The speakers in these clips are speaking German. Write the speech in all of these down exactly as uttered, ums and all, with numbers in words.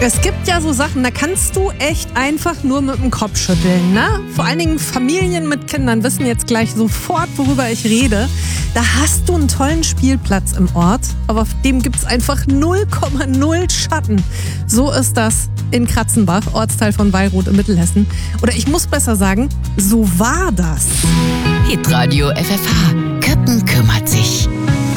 Es gibt ja so Sachen, da kannst du echt einfach nur mit dem Kopf schütteln, ne? Vor allen Dingen Familien mit Kindern wissen jetzt gleich sofort, worüber ich rede. Da hast du einen tollen Spielplatz im Ort, aber auf dem gibt es einfach null Komma null Schatten. So ist das in Kratzenbach, Ortsteil von Wallroth in Mittelhessen. Oder ich muss besser sagen, so war das. Hitradio F F H. Köppen kümmert sich.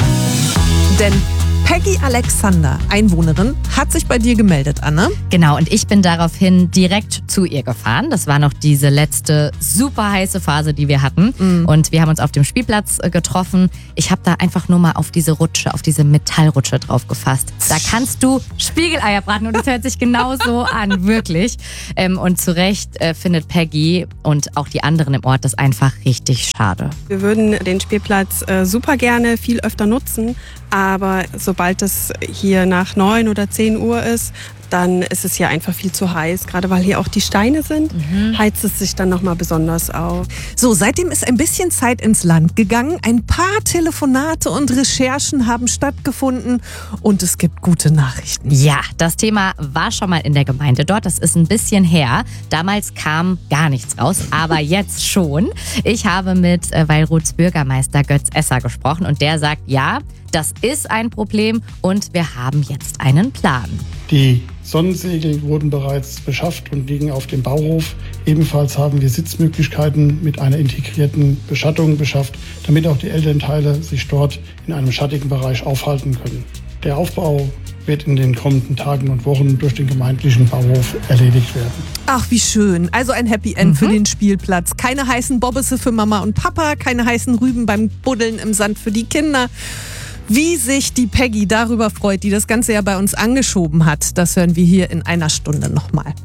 Denn Peggy Alexander, Einwohnerin, hat sich bei dir gemeldet, Anne. Genau, und ich bin daraufhin direkt zu ihr gefahren. Das war noch diese letzte super heiße Phase, die wir hatten. Mhm. Und wir haben uns auf dem Spielplatz äh, getroffen. Ich habe da einfach nur mal auf diese Rutsche, auf diese Metallrutsche drauf gefasst. Da kannst du Spiegeleier braten und es hört sich genau so an, wirklich. Ähm, und zu Recht äh, findet Peggy und auch die anderen im Ort das einfach richtig schade. Wir würden den Spielplatz äh, super gerne viel öfter nutzen, aber sobald es hier nach neun oder zehn Uhr ist, dann ist es hier einfach viel zu heiß. Gerade weil hier auch die Steine sind, mhm. heizt es sich dann nochmal besonders auf. So, seitdem ist ein bisschen Zeit ins Land gegangen. Ein paar Telefonate und Recherchen haben stattgefunden und es gibt gute Nachrichten. Ja, das Thema war schon mal in der Gemeinde dort. Das ist ein bisschen her. Damals kam gar nichts raus, aber jetzt schon. Ich habe mit äh, Wallroths Bürgermeister Götz Esser gesprochen und der sagt, ja, das ist ein Problem und wir haben jetzt einen Plan. Die Sonnensegel wurden bereits beschafft und liegen auf dem Bauhof. Ebenfalls haben wir Sitzmöglichkeiten mit einer integrierten Beschattung beschafft, damit auch die Elternteile sich dort in einem schattigen Bereich aufhalten können. Der Aufbau wird in den kommenden Tagen und Wochen durch den gemeindlichen Bauhof erledigt werden. Ach, wie schön. Also ein Happy End mhm. für den Spielplatz. Keine heißen Bobbisse für Mama und Papa, keine heißen Rüben beim Buddeln im Sand für die Kinder. Wie sich die Peggy darüber freut, die das Ganze ja bei uns angeschoben hat, das hören wir hier in einer Stunde nochmal.